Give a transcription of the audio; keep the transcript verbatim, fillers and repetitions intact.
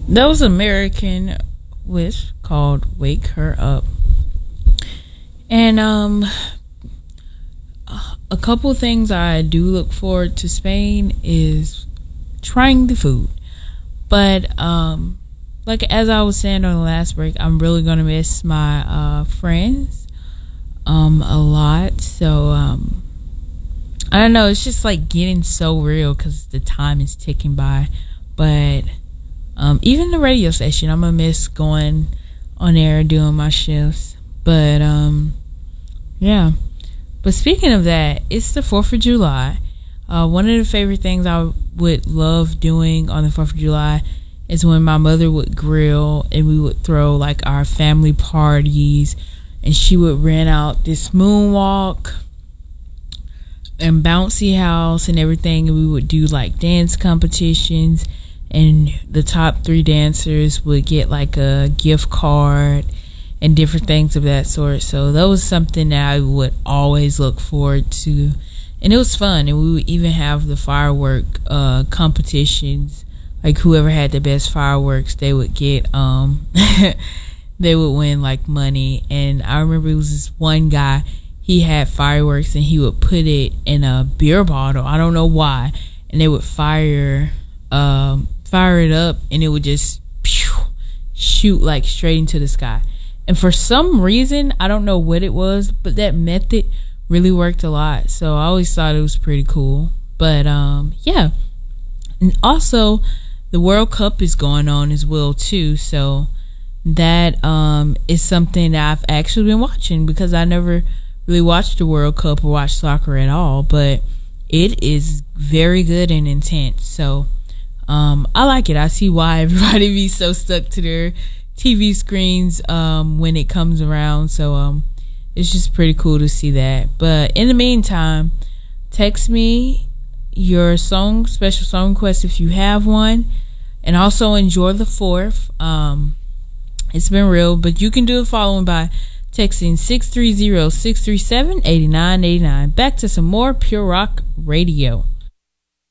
That was American Wish called Wake Her Up. And um a couple things I do look forward to Spain is trying the food. But um like as I was saying on the last break, I'm really gonna miss my uh friends um a lot. So um I don't know, it's just like getting so real because the time is ticking by. But um even the radio station, I'm gonna miss going on air doing my shifts. But um yeah. But speaking of that, it's the fourth of July. Uh, one of the favorite things I would love doing on the fourth of July is when my mother would grill and we would throw like our family parties, and she would rent out this moonwalk and bouncy house and everything, and we would do like dance competitions, and the top three dancers would get like a gift card and different things of that sort. So that was something that I would always look forward to, and it was fun. And we would even have the firework uh competitions, like whoever had the best fireworks, they would get um they would win like money. And I remember it was this one guy, he had fireworks and he would put it in a beer bottle, I don't know why, and they would fire um fire it up, and it would just pew, shoot like straight into the sky. And for some reason, I don't know what it was, but that method really worked a lot. So I always thought it was pretty cool. But um, yeah. And also, the World Cup is going on as well, too. So that um, is something that I've actually been watching, because I never really watched the World Cup or watched soccer at all. But it is very good and intense. So um, I like it. I see why everybody be so stuck to their T V screens um when it comes around. So um it's just pretty cool to see that. But in the meantime, text me your song, special song request if you have one, and also enjoy the fourth. Um it's been real, but you can do the following by texting six three zero, six three seven, eight nine eight nine. Back to some more Pure Rock Radio.